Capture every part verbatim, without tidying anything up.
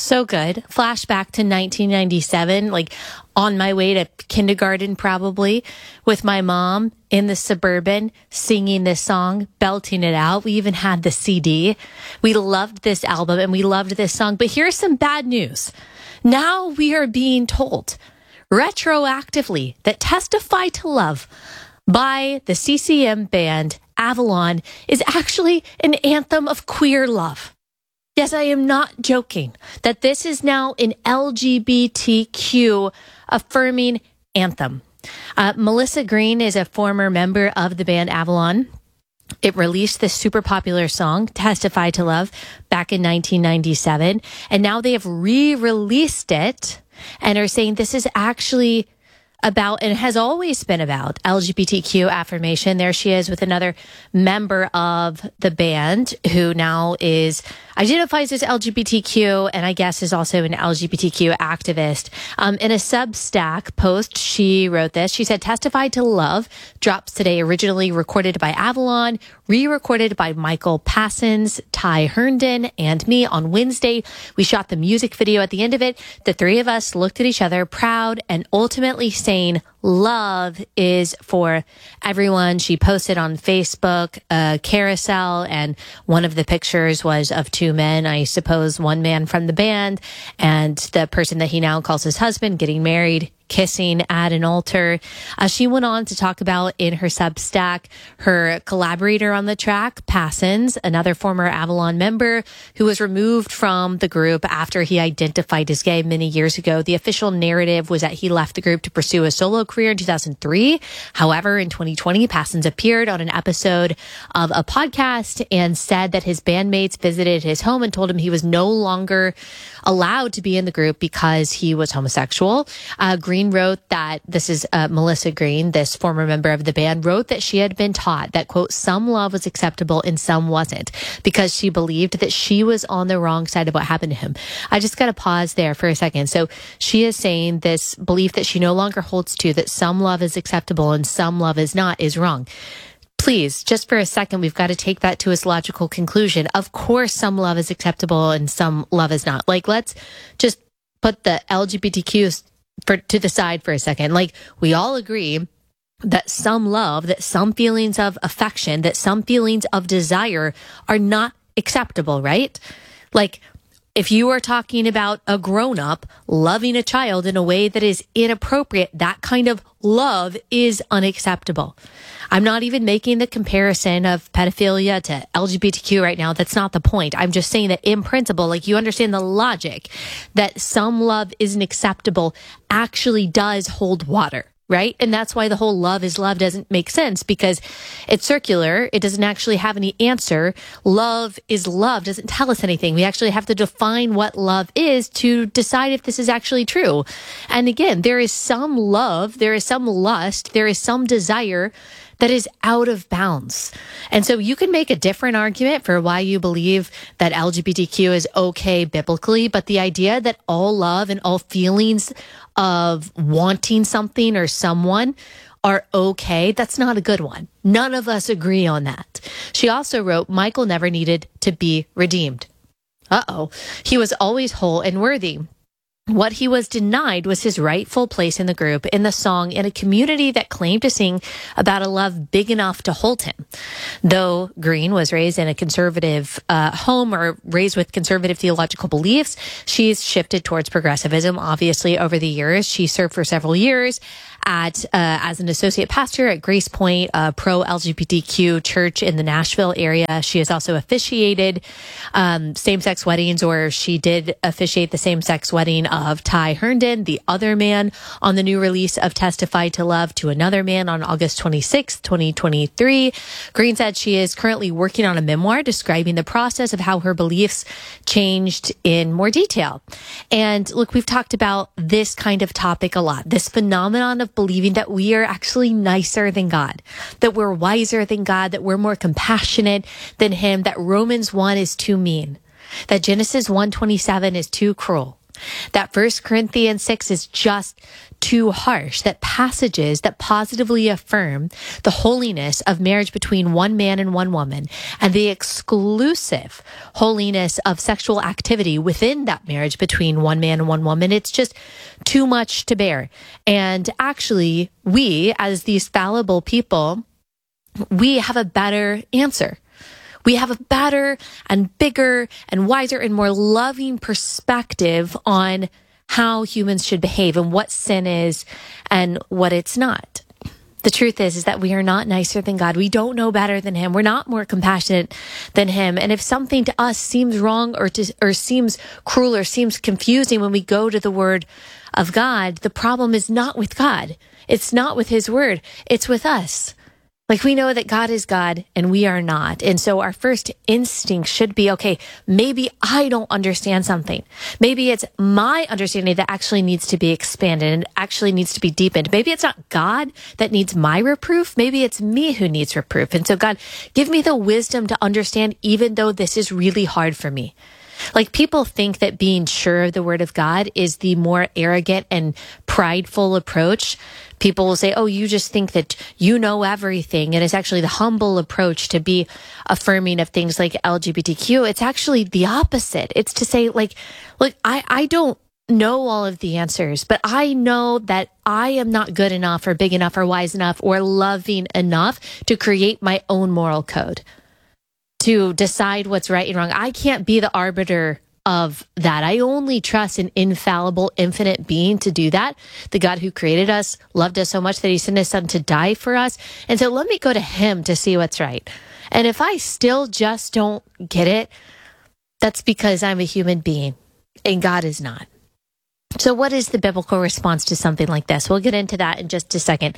So good. Flashback to nineteen ninety-seven, like on my way to kindergarten probably, with my mom in the Suburban singing this song, belting it out. We even had the C D. We loved this album and we loved this song. But here's some bad news. Now we are being told retroactively that Testify to Love by the C C M band Avalon is actually an anthem of queer love. Yes, I am not joking that this is now an L G B T Q affirming anthem. Uh, Melissa Green is a former member of the band Avalon. It released this super popular song, Testify to Love, back in nineteen ninety-seven. And now they have re-released it and are saying this is actually about, and has always been about, L G B T Q affirmation. There she is with another member of the band who now is identifies as L G B T Q and I guess is also an L G B T Q activist. Um, in a Substack post, she wrote this. She said, Testify to Love drops today, originally recorded by Avalon, re-recorded by Michael Passons, Ty Herndon, and me on Wednesday. We shot the music video at the end of it. The three of us looked at each other, proud and ultimately saying, love is for everyone. She posted on Facebook a carousel, and one of the pictures was of two men, I suppose one man from the band and the person that he now calls his husband, getting married, kissing at an altar. Uh, she went on to talk about in her Substack her collaborator on the track, Passons, another former Avalon member who was removed from the group after he identified as gay many years ago. The official narrative was that he left the group to pursue a solo career in two thousand three. However, in twenty twenty, Passons appeared on an episode of a podcast and said that his bandmates visited his home and told him he was no longer allowed to be in the group because he was homosexual. Uh, Green wrote that, this is uh, Melissa Green, this former member of the band, wrote that she had been taught that, quote, some love was acceptable and some wasn't, because she believed that she was on the wrong side of what happened to him. I just got to pause there for a second. So she is saying this belief that she no longer holds to, that some love is acceptable and some love is not, is wrong. Please, just for a second, we've got to take that to its logical conclusion. Of course, some love is acceptable and some love is not. Like, let's just put the L G B T Qs for, to the side for a second. Like, we all agree that some love, that some feelings of affection, that some feelings of desire are not acceptable, right? Like, if you are talking about a grown-up loving a child in a way that is inappropriate, that kind of love is unacceptable. I'm not even making the comparison of pedophilia to L G B T Q right now. That's not the point. I'm just saying that in principle, like, you understand the logic that some love isn't acceptable actually does hold water. Right? And that's why the whole love is love doesn't make sense, because it's circular. It doesn't actually have any answer. Love is love doesn't tell us anything. We actually have to define what love is to decide if this is actually true. And again, there is some love, there is some lust, there is some desire that is out of bounds. And so you can make a different argument for why you believe that L G B T Q is okay biblically, but the idea that all love and all feelings of wanting something or someone are okay, that's not a good one. None of us agree on that. She also wrote, Michael never needed to be redeemed. Uh-oh. He was always whole and worthy. What he was denied was his rightful place in the group, in the song, in a community that claimed to sing about a love big enough to hold him. Though Green was raised in a conservative uh, home, or raised with conservative theological beliefs, she's shifted towards progressivism, obviously, over the years. She served for several years at uh, as an associate pastor at Grace Point, a pro-L G B T Q church in the Nashville area. She has also officiated um, same-sex weddings, or she did officiate the same-sex wedding of Ty Herndon, the other man on the new release of Testify to Love, to another man on August twenty-sixth, twenty twenty-three. Green said she is currently working on a memoir describing the process of how her beliefs changed in more detail. And look, we've talked about this kind of topic a lot, this phenomenon of believing that we are actually nicer than God, that we're wiser than God, that we're more compassionate than him, that Romans one is too mean, that Genesis one twenty-seven is too cruel. That First Corinthians six is just too harsh. That passages that positively affirm the holiness of marriage between one man and one woman and the exclusive holiness of sexual activity within that marriage between one man and one woman, it's just too much to bear. And actually, we, as these fallible people, we have a better answer. We have a better and bigger and wiser and more loving perspective on how humans should behave and what sin is and what it's not. The truth is, is that we are not nicer than God. We don't know better than him. We're not more compassionate than him. And if something to us seems wrong or to, or seems cruel or seems confusing when we go to the word of God, the problem is not with God. It's not with his word. It's with us. Like, we know that God is God and we are not. And so our first instinct should be, okay, maybe I don't understand something. Maybe it's my understanding that actually needs to be expanded and actually needs to be deepened. Maybe it's not God that needs my reproof. Maybe it's me who needs reproof. And so God, give me the wisdom to understand, even though this is really hard for me. Like, people think that being sure of the word of God is the more arrogant and prideful approach. People will say, oh, you just think that you know everything. And it's actually the humble approach to be affirming of things like L G B T Q. It's actually the opposite. It's to say, like, look, I, I don't know all of the answers, but I know that I am not good enough or big enough or wise enough or loving enough to create my own moral code, to decide what's right and wrong. I can't be the arbiter of that. I only trust an infallible, infinite being to do that. The God who created us, loved us so much that he sent his son to die for us. And so let me go to him to see what's right. And if I still just don't get it, that's because I'm a human being and God is not. So what is the biblical response to something like this? We'll get into that in just a second.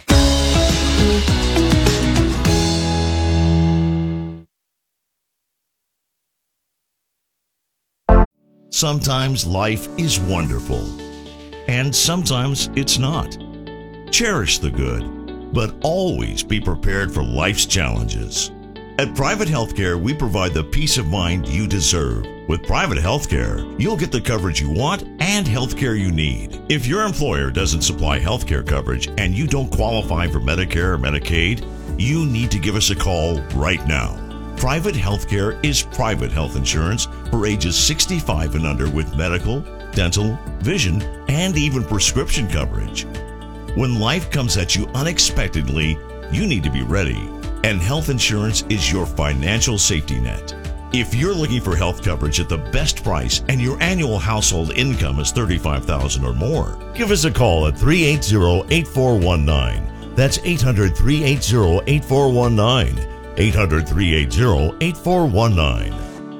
Sometimes life is wonderful, and sometimes it's not. Cherish the good, but always be prepared for life's challenges. At Private Healthcare, we provide the peace of mind you deserve. With Private Healthcare, you'll get the coverage you want and healthcare you need. If your employer doesn't supply healthcare coverage and you don't qualify for Medicare or Medicaid, you need to give us a call right now. Private Healthcare is private health insurance for ages sixty-five and under with medical, dental, vision, and even prescription coverage. When life comes at you unexpectedly, you need to be ready, and health insurance is your financial safety net. If you're looking for health coverage at the best price and your annual household income is thirty-five thousand dollars or more, give us a call at three eight zero, eight four one nine. That's eight hundred, three eight zero, eight four one nine. eight hundred, three eight zero, eight four one nine.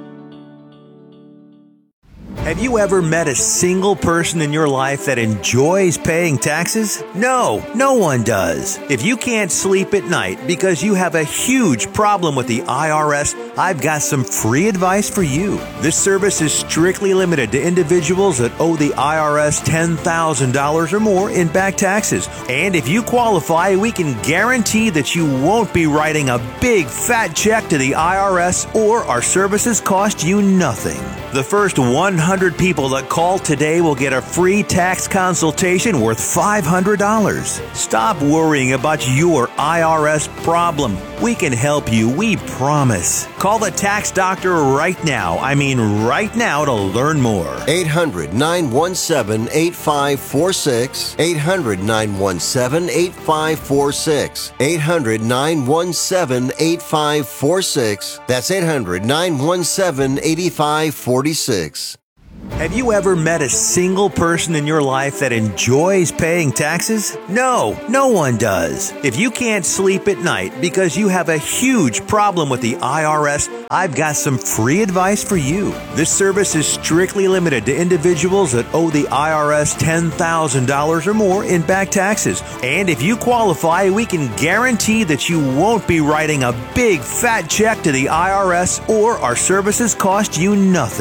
Have you ever met a single person in your life that enjoys paying taxes? No, no one does. If you can't sleep at night because you have a huge problem with the I R S, I've got some free advice for you. This service is strictly limited to individuals that owe the I R S ten thousand dollars or more in back taxes. And if you qualify, we can guarantee that you won't be writing a big fat check to the I R S, or our services cost you nothing. The first one hundred people that call today will get a free tax consultation worth five hundred dollars. Stop worrying about your I R S problem. We can help you, we promise. Call the tax doctor right now. I mean right now to learn more. eight hundred, nine one seven, eight five four six. eight hundred, nine one seven, eight five four six. eight hundred, nine one seven, eight five four six. That's eight hundred, nine one seven, eight five four six. Have you ever met a single person in your life that enjoys paying taxes? No, no one does. If you can't sleep at night because you have a huge problem with the I R S, I've got some free advice for you. This service is strictly limited to individuals that owe the I R S ten thousand dollars or more in back taxes. And if you qualify, we can guarantee that you won't be writing a big fat check to the I R S, or our services cost you nothing.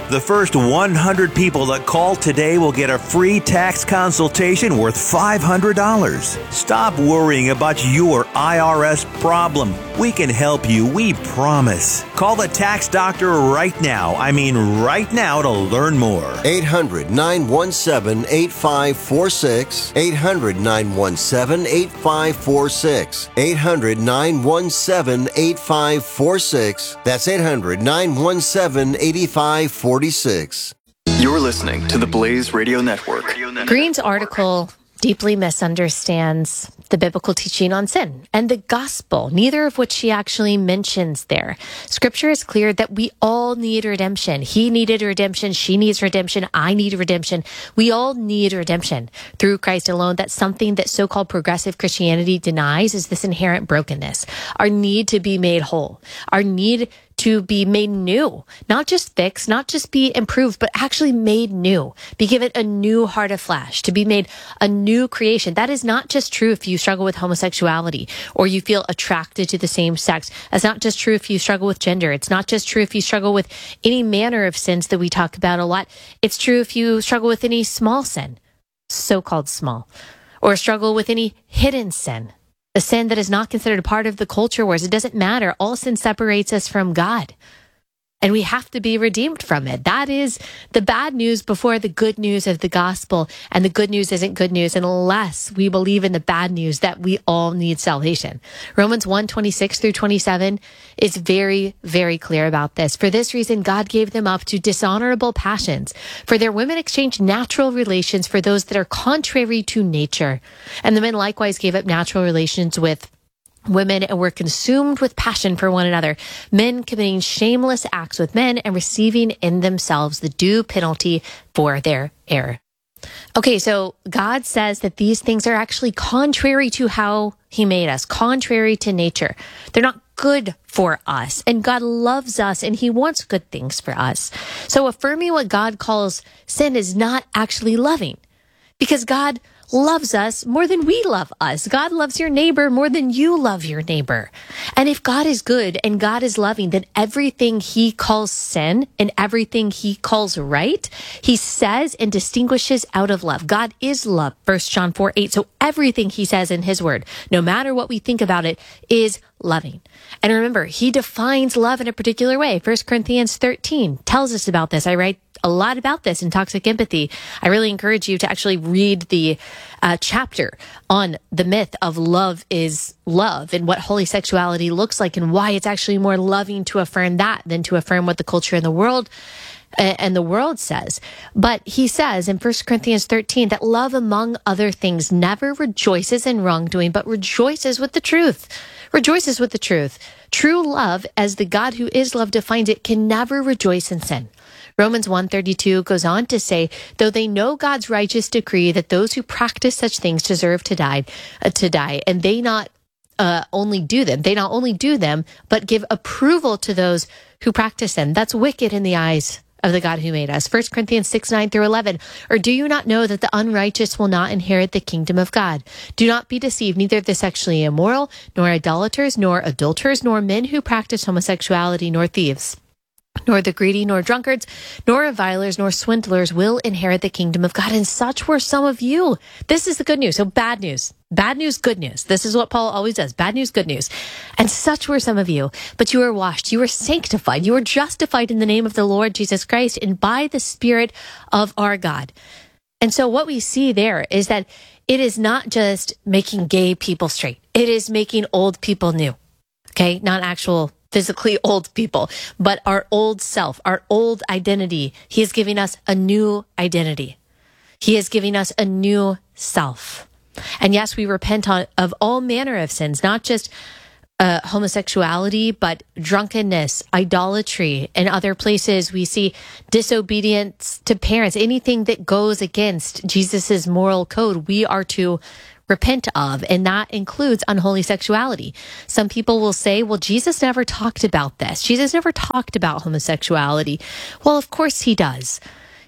The first one hundred people that call today will get a free tax consultation worth five hundred dollars. Stop worrying about your I R S problem. We can help you, we promise. Call the tax doctor right now. I mean right now to learn more. eight hundred, nine one seven, eight five four six. eight hundred, nine one seven, eight five four six. eight hundred, nine one seven, eight five four six. That's eight hundred, nine one seven, eight five four six. You're listening to the Blaze Radio Network. Green's article deeply misunderstands the biblical teaching on sin and the gospel, neither of which she actually mentions there. Scripture is clear that we all need redemption. He needed redemption. She needs redemption. I need redemption. We all need redemption through Christ alone. That's something that so-called progressive Christianity denies, is this inherent brokenness, our need to be made whole, our need to be made new, not just fixed, not just be improved, but actually made new, be given a new heart of flesh, to be made a new creation. That is not just true if you struggle with homosexuality or you feel attracted to the same sex. That's not just true if you struggle with gender. It's not just true if you struggle with any manner of sins that we talk about a lot. It's true if you struggle with any small sin, so-called small, or struggle with any hidden sin. A sin that is not considered a part of the culture wars. It doesn't matter. All sin separates us from God. And we have to be redeemed from it. That is the bad news before the good news of the gospel. And the good news isn't good news unless we believe in the bad news that we all need salvation. Romans one, twenty-six through twenty-seven is very, very clear about this. For this reason, God gave them up to dishonorable passions. For their women exchanged natural relations for those that are contrary to nature. And the men likewise gave up natural relations with women and were consumed with passion for one another, men committing shameless acts with men and receiving in themselves the due penalty for their error. Okay, so God says that these things are actually contrary to how he made us, contrary to nature. They're not good for us, and God loves us and he wants good things for us. So affirming what God calls sin is not actually loving, because God loves us more than we love us. God loves your neighbor more than you love your neighbor. And if God is good and God is loving, then everything he calls sin and everything he calls right, he says and distinguishes out of love. God is love, First John four, eight. So everything he says in his word, no matter what we think about it, is loving. And remember, he defines love in a particular way. First Corinthians thirteen tells us about this. I write a lot about this in Toxic Empathy. I really encourage you to actually read the uh, chapter on the myth of love is love and what holy sexuality looks like and why it's actually more loving to affirm that than to affirm what the culture in the world uh, and the world says. But he says in First Corinthians thirteen that love, among other things, never rejoices in wrongdoing, but rejoices with the truth. Rejoices with the truth. True love, as the God who is love defines it, can never rejoice in sin. Romans one thirty-two goes on to say, though they know God's righteous decree that those who practice such things deserve to die, uh, to die, and they not uh, only do them, they not only do them, but give approval to those who practice them. That's wicked in the eyes of the God who made us. First Corinthians six, nine through eleven. Or do you not know that the unrighteous will not inherit the kingdom of God? Do not be deceived, neither the sexually immoral, nor idolaters, nor adulterers, nor men who practice homosexuality, nor thieves, nor the greedy, nor drunkards, nor revilers, nor swindlers will inherit the kingdom of God. And such were some of you. This is the good news. So bad news. Bad news, good news. This is what Paul always does. Bad news, good news. And such were some of you. But you were washed. You were sanctified. You were justified in the name of the Lord Jesus Christ and by the Spirit of our God. And so what we see there is that it is not just making gay people straight. It is making old people new. Okay? Not actual physically old people, but our old self, our old identity. He is giving us a new identity. He is giving us a new self. And yes, we repent on, of all manner of sins, not just uh, homosexuality, but drunkenness, idolatry, and other places we see disobedience to parents, anything that goes against Jesus's moral code, we are to repent of, and that includes unholy sexuality. Some people will say, well, Jesus never talked about this. Jesus never talked about homosexuality. Well, of course he does.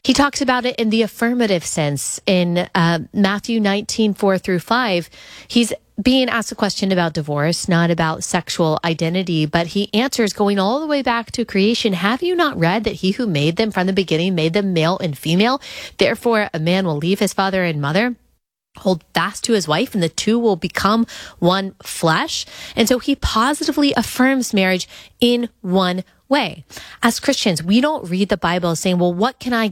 He talks about it in the affirmative sense in uh, Matthew nineteen, four through five. He's being asked a question about divorce, not about sexual identity, but he answers going all the way back to creation. Have you not read that he who made them from the beginning made them male and female? Therefore, a man will leave his father and mother, hold fast to his wife, and the two will become one flesh. And so he positively affirms marriage in one way. As Christians, we don't read the Bible saying, well, what can I